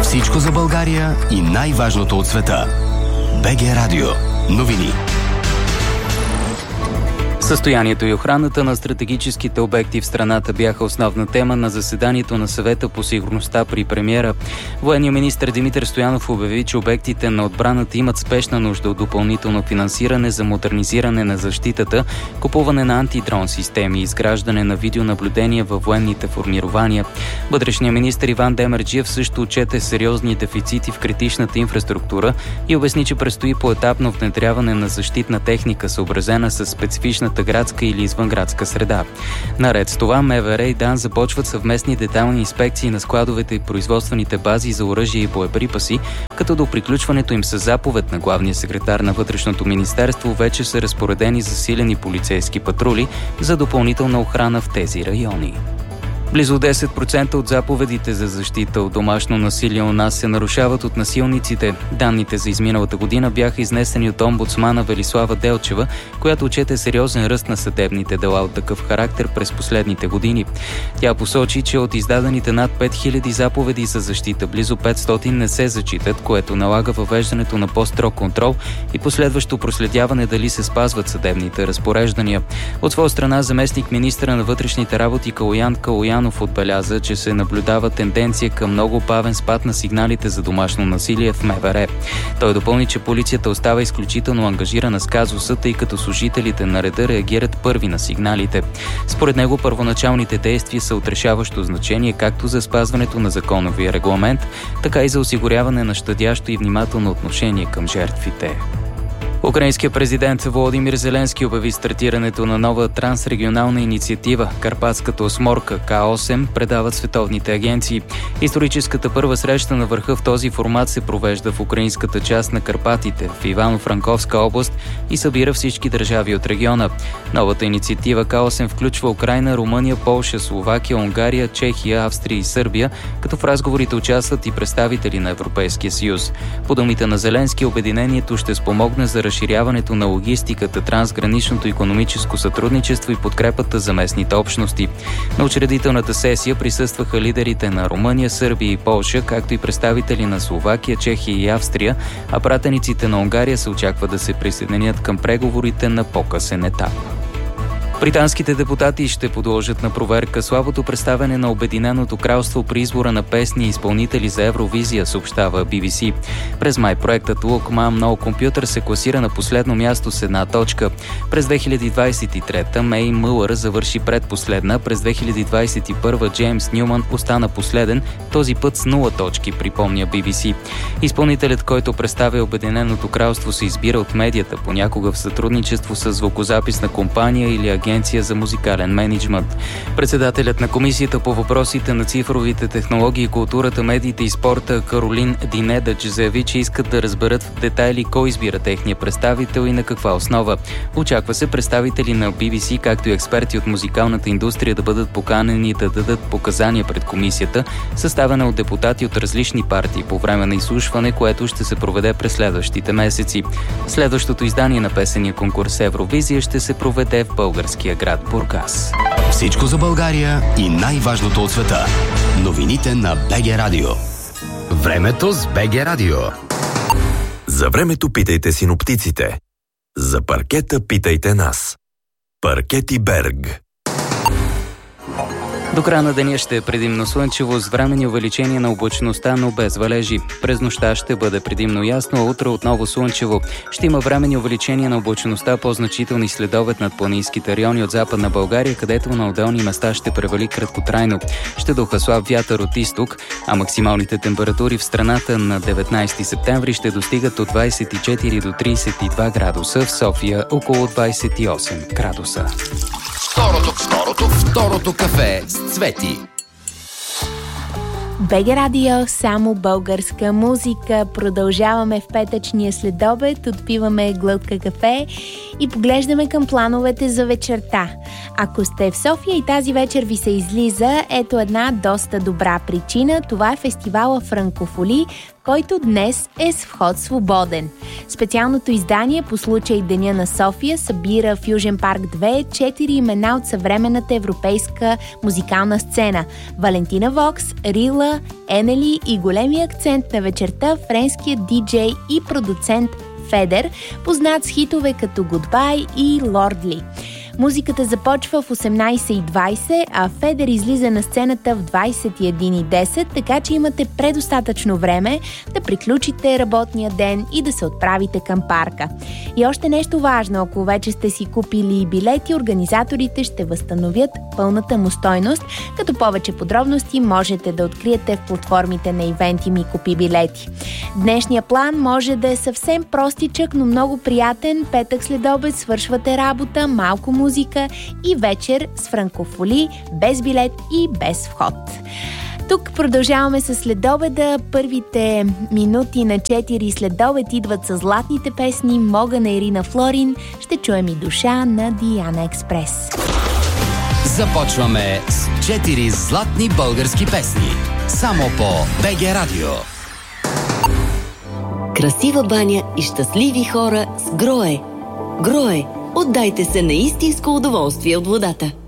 Всичко за България и най-важното от света. БГ Радио. Новини. Състоянието и охраната на стратегическите обекти в страната бяха основна тема на заседанието на Съвета по сигурността при премиера. Военният министър Димитър Стоянов обяви, че обектите на отбраната имат спешна нужда от допълнително финансиране за модернизиране на защитата, купуване на антидрон системи и изграждане на видеонаблюдение във военните формирования. Вътрешният министър Иван Демерджиев също отчете сериозни дефицити в критичната инфраструктура и обясни, че предстои поетапно внедряване на защитна техника, съобразена с специфичната градска или извънградска среда. Наред с това, МВР и ДАН започват съвместни детайлни инспекции на складовете и производствените бази за оръжие и боеприпаси, като до приключването им с заповед на главния секретар на Вътрешното министерство вече са разпоредени засилени полицейски патрули за допълнителна охрана в тези райони. Близо 10% от заповедите за защита от домашно насилие у нас се нарушават от насилниците. Данните за изминалата година бяха изнесени от омбудсмана Велислава Делчева, която отчете сериозен ръст на съдебните дела от такъв характер през последните години. Тя посочи, че от издадените над 5000 заповеди за защита, близо 500 не се зачитат, което налага въвеждането на по-строг контрол и последващо проследяване дали се спазват съдебните разпореждания. От своя страна, заместник министъра на вътрешните работи Калоян Калоянов отбеляза, че се наблюдава тенденция към много бавен спад на сигналите за домашно насилие в МВР. Той допълни, че полицията остава изключително ангажирана с казуса, тъй като служителите на реда реагират първи на сигналите. Според него първоначалните действия са от решаващо значение както за спазването на законовия регламент, така и за осигуряване на щадящо и внимателно отношение към жертвите. Украинският президент Володимир Зеленски обяви стартирането на нова трансрегионална инициатива. Карпатската осморка К8 предават световните агенции. Историческата първа среща на върха в този формат се провежда в украинската част на Карпатите, в Ивано-Франковска област и събира всички държави от региона. Новата инициатива К8 включва Украйна, Румъния, Полша, Словакия, Унгария, Чехия, Австрия и Сърбия, като в разговорите участват и представители на Европейския съюз. По думите на Зеленски, обединението ще спомогне за разширяването на логистиката, трансграничното икономическо сътрудничество и подкрепата за местните общности. На учредителната сесия присъстваха лидерите на Румъния, Сърбия и Полша, както и представители на Словакия, Чехия и Австрия, а пратениците на Унгария се очаква да се присъединят към преговорите на по-късен етап. Британските депутати ще подложат на проверка слабото представяне на Обединеното кралство при избора на песни и изпълнители за Евровизия, съобщава BBC. През май проектът Look Mom No Computer се класира на последно място с 1 точка. През 2023 Мей Мълър завърши предпоследна, през 2021 Джеймс Нюман остана последен, този път с 0 точки, припомня BBC. Изпълнителят, който представя Обединеното кралство, се избира от медията, понякога в сътрудничество с звукозаписна компания или агенция за музикален мениджмънт. Председателят на Комисията по въпросите на цифровите технологии, културата, медиите и спорта Каролин Динедач заяви, че искат да разберат в детайли кой избира техния представител и на каква основа. Очаква се представители на BBC, както и експерти от музикалната индустрия да бъдат поканени да дадат показания пред комисията, съставена от депутати от различни партии по време на изслушване, което ще се проведе през следващите месеци. Следващото издание на песения конкурс Евровизия ще се проведе в българския град Бургас. Всичко за България и най-важното от света. Новините на БГ Радио. Времето с БГ Радио. За времето питайте синоптиците. За паркета питайте нас. Паркети Берг. До края на деня ще е предимно слънчево с временни увеличение на облачността, но без валежи. През нощта ще бъде предимно ясно, а утре отново слънчево. Ще има временни увеличение на облачността, по-значителни следобед над планинските райони от Западна България, където на отделни места ще превали краткотрайно. Ще духа слаб вятър от изток, а максималните температури в страната на 19 септември ще достигат от 24 до 32 градуса, в София около 28 градуса. Второто кафе с Цвети. БГ Радио, само българска музика. Продължаваме в петъчния следобед, отпиваме глътка кафе и поглеждаме към плановете за вечерта. Ако сте в София и тази вечер ви се излиза, ето една доста добра причина. Това е фестивала Франкофоли, който днес е с вход свободен. Специалното издание по случай Деня на София събира в Южен парк 2 4 имена от съвременната европейска музикална сцена – Валентина Вокс, Рила, Енели и големия акцент на вечерта френският диджей и продуцент Федер, познат с хитове като Goodbye и Lordly. Музиката започва в 18:20, а Федер излиза на сцената в 21:10, така че имате предостатъчно време да приключите работния ден и да се отправите към парка. И още нещо важно, ако вече сте си купили билети, организаторите ще възстановят пълната му стойност, като повече подробности можете да откриете в платформите на ивенти Ми купи билети. Днешния план може да е съвсем простичък, но много приятен. Петък след обед свършвате работа, малко музика и вечер с франкофоли, без билет и без вход. Тук продължаваме с следобеда. Първите минути на 4 следобед идват с златните песни Мога на Ирина Флорин. Ще чуем и Душа на Диана Експрес. Започваме с 4 златни български песни. Само по БГ Радио. Красива баня и щастливи хора с Грое. Грое. Отдайте се на истинско удоволствие от водата.